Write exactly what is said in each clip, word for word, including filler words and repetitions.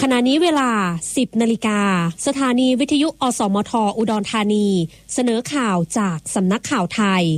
ขณะนี้เวลา สิบนาฬิกาสถานีวิทยุอสมทอุดรธานีเสนอข่าวจากสำนักข่าวไทย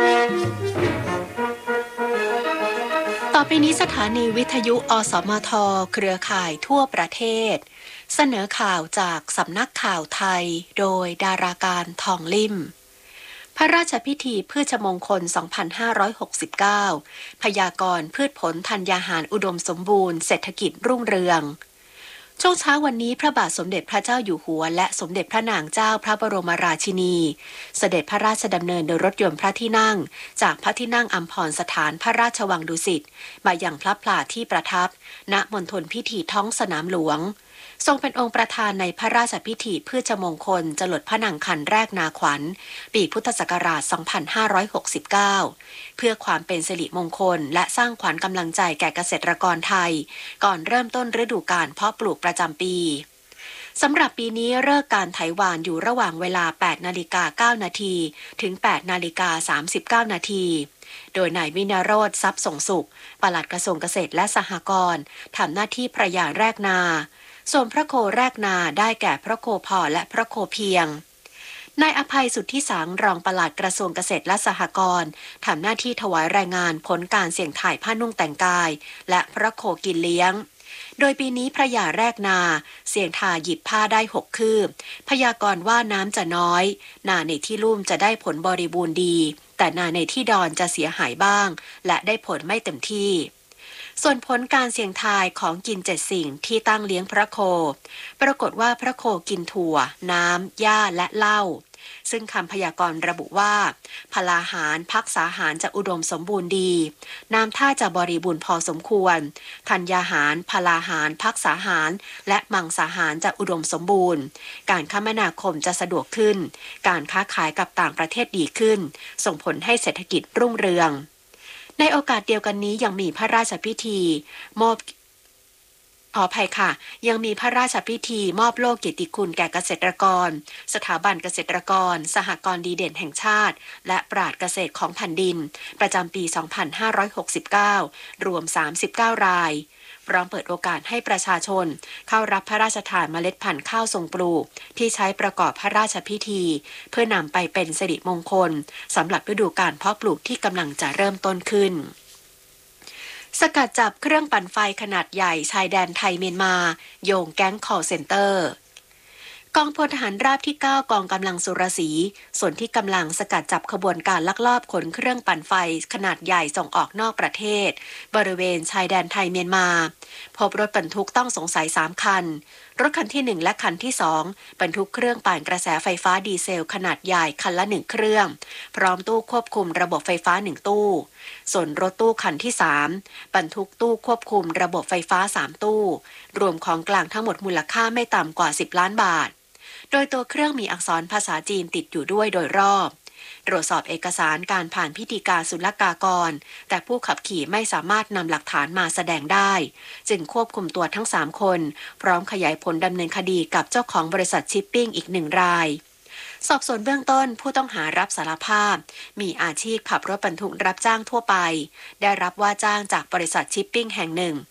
ต่อไปนี้สถานีวิทยุอสมทเครือข่ายทั่วประเทศเสนอข่าวจากสำนักข่าวไทยโดยดาราการทองลิ่มพระราชพิธีพืชมงคล สองพันห้าร้อยหกสิบเก้า พยากรณ์พืชผลธัญญาหารอุดมสมบูรณ์เศรษฐกิจรุ่งเรืองช่วงเช้าวันนี้พระบาทสมเด็จพระเจ้าอยู่หัวและสมเด็จพระนางเจ้าพระบรมราชินีเสด็จพระราชดำเนินโดยรถยนต์พระที่นั่งจากพระที่นั่งอัมพรสถานพระราชวังดุสิตมาอย่างพระพลาที่ประทับณมณฑลพิธีท้องสนามหลวงทรงเป็นองค์ประธานในพระราชพิธีพืชมงคลจรดพระนางคันแรกนาขวัญปีพุทธศักราช สองพันห้าร้อยหกสิบเก้า เพื่อความเป็นสิริมงคลและสร้างขวัญกำลังใจแก่เกษตรกรไทยก่อนเริ่มต้นฤดูกาลเพาะปลูกประจำปีสำหรับปีนี้ฤกษ์การไถหวานอยู่ระหว่างเวลา แปดนาฬิกาเก้านาทีถึง แปดนาฬิกาสามสิบเก้านาทีโดยนายวินโรจน์ทรัพย์ส่งสุขปลัดกระทรวงเกษตรและสหกรณ์ทำหน้าที่พระยาแรกนาส่วนพระโคแรกนาได้แก่พระโคพอและพระโคเพียงนายอภัยสุทธิสังรองปลัดกระทรวงเกษตรและสหกรณ์ทำหน้าที่ถวายรายงานผลการเสี่ยงถ่ายผ้านุ่งแต่งกายและพระโคกินเลี้ยงโดยปีนี้พระยาแรกนาเสี่ยงทายหยิบผ้าได้หกคืบพยากรณ์ว่าน้ำจะน้อยนาในที่ลุ่มจะได้ผลบริบูรณ์ดีแต่นาในที่ดอนจะเสียหายบ้างและได้ผลไม่เต็มที่ส่วนผลการเสี่ยงทายของกินเจ็ดสิ่งที่ตั้งเลี้ยงพระโคปรากฏว่าพระโคกินถั่วน้ำหญ้าและเหล้าซึ่งคำพยากรณ์ระบุว่าพลาหารพักษาหารจะอุดมสมบูรณ์ดีน้ำท่าจะบริบูรณ์พอสมควรธัญญาหารพลาหารพักษาหารและมังสาหารจะอุดมสมบูรณ์การคมนาคมจะสะดวกขึ้นการค้าขายกับต่างประเทศดีขึ้นส่งผลให้เศรษฐกิจรุ่งเรืองในโอกาสเดียวกันนี้ยังมีพระราชพิธีมอบขออภัยค่ะยังมีพระราชพิธีมอบโล่เกียรติคุณแก่เกษตรกรสถาบันเกษตรกรสหกรณ์ดีเด่นแห่งชาติและปราชญ์เกษตรของแผ่นดินประจำปี สองพันห้าร้อยหกสิบเก้า รวมสามสิบเก้ารายพร้อมเปิดโอกาสให้ประชาชนเข้ารับพระราชทานเมล็ดพันธุ์ข้าวทรงปลูกที่ใช้ประกอบพระราชพิธีเพื่อนำไปเป็นสิริมงคลสำหรับฤดูกาลเพาะปลูกที่กำลังจะเริ่มต้นขึ้นสกัดจับเครื่องปั่นไฟขนาดใหญ่ชายแดนไทยเมียนมาโยงแก๊ง call center กองพลทหารราบที่เก้ากองกำลังสุรศรีส่วนที่กำลังสกัดจับขบวนการลักลอบขนเครื่องปั่นไฟขนาดใหญ่ส่งออกนอกประเทศบริเวณชายแดนไทยเมียนมาพบรถบรรทุกต้องสงสัยสามคันรถคันที่หนึ่งและคันที่สองบรรทุกเครื่องปั่นกระแสไฟฟ้าดีเซลขนาดใหญ่คันละหนึ่งเครื่องพร้อมตู้ควบคุมระบบไฟฟ้าหนึ่งตู้ส่วนรถตู้คันที่สามบรรทุกตู้ควบคุมระบบไฟฟ้าสามตู้รวมของกลางทั้งหมดมูลค่าไม่ต่ำกว่าสิบล้านบาทโดยตัวเครื่องมีอักษรภาษาจีนติดอยู่ด้วยโดยรอบตรวจสอบเอกสารการผ่านพิธีการศุลกากรแต่ผู้ขับขี่ไม่สามารถนำหลักฐานมาแสดงได้จึงควบคุมตัวทั้งสามคนพร้อมขยายผลดำเนินคดีกับเจ้าของบริษัทชิปปิ้งอีกหนึ่งรายสอบสวนเบื้องต้นผู้ต้องหารับสารภาพมีอาชีพขับรถบรรทุกรับจ้างทั่วไปได้รับว่าจ้างจากบริษัทชิปปิ้งแห่งหนึ่ง